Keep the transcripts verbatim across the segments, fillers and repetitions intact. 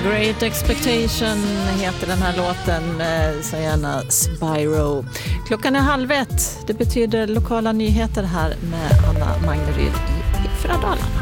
Great Expectation heter den här låten med Sayana Spyro. Klockan är halv ett. Det betyder lokala nyheter här med Anna Magneryd i Fradalarna.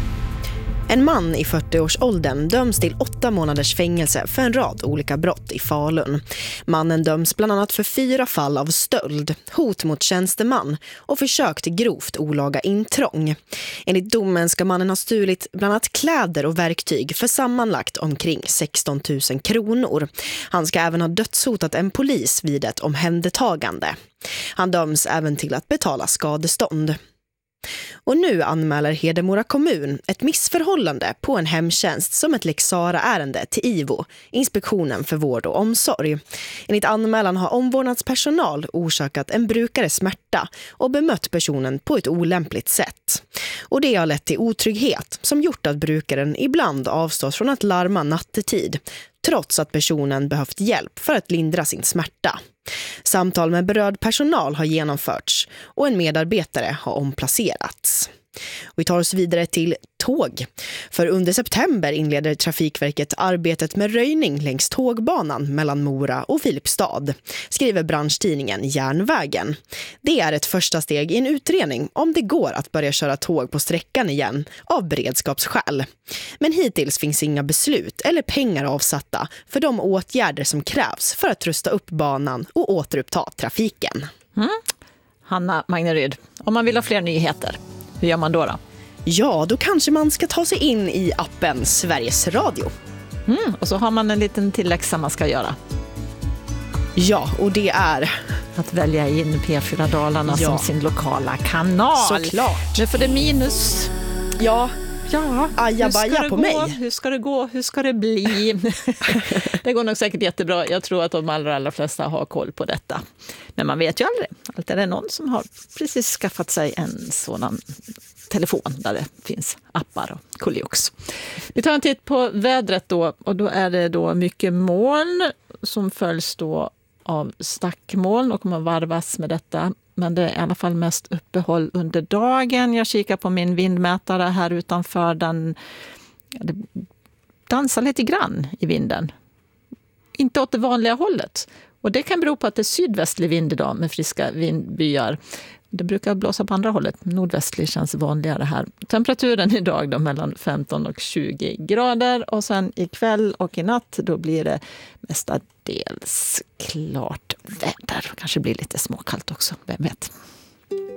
En man i fyrtioårsåldern döms till åtta månaders fängelse för en rad olika brott i Falun. Mannen döms bland annat för fyra fall av stöld, hot mot tjänsteman och försök till grovt olaga intrång. Enligt domen ska mannen ha stulit bland annat kläder och verktyg för sammanlagt omkring sexton tusen kronor. Han ska även ha dödshotat en polis vid ett omhändertagande. Han döms även till att betala skadestånd. Och nu anmäler Hedemora kommun ett missförhållande på en hemtjänst som ett Lex Sarah-ärende till I V O, Inspektionen för vård och omsorg. Enligt anmälan har omvårdnadspersonal orsakat en brukare smärta och bemött personen på ett olämpligt sätt. Och det har lett till otrygghet som gjort att brukaren ibland avstått från att larma nattetid, trots att personen behövt hjälp för att lindra sin smärta. Samtal med berörd personal har genomförts och en medarbetare har omplacerats. Vi tar oss vidare till tåg. För under september inleder Trafikverket arbetet med röjning längs tågbanan mellan Mora och Filipstad, skriver branschtidningen Järnvägen. Det är ett första steg i en utredning om det går att börja köra tåg på sträckan igen av beredskapsskäl. Men hittills finns inga beslut eller pengar avsatta för de åtgärder som krävs för att rusta upp banan och återuppta trafiken. Mm. Hanna Magneryd, om man vill ha fler nyheter, hur gör man då då? Ja, då kanske man ska ta sig in i appen Sveriges Radio. Mm, och så har man en liten tilläggsam man ska göra. Ja, och det är att välja in P fyra Dalarna ja. som sin lokala kanal. Såklart. Nu får det minus. Ja, ja. Ajabaja på gå? mig. Hur ska det gå? Hur ska det bli? Det går nog säkert jättebra. Jag tror att de allra, allra flesta har koll på detta. Men man vet ju aldrig. Allt är det någon som har precis skaffat sig en sådan telefon där det finns appar och kulljox. Vi tar en titt på vädret då, och då är det då mycket moln som följs då av stackmoln och kommer varvas med detta. Men det är i alla fall mest uppehåll under dagen. Jag kikar på min vindmätare här utanför. Den det dansar lite grann i vinden. Inte åt det vanliga hållet. Och det kan bero på att det är sydvästlig vind idag med friska vindbyar. Det brukar blåsa på andra hållet. Nordvästlig känns vanligare här. Temperaturen idag då mellan femton och tjugo grader. Och sen ikväll och i natt då blir det mestadels klart väder. Kanske blir lite småkallt också, vem vet.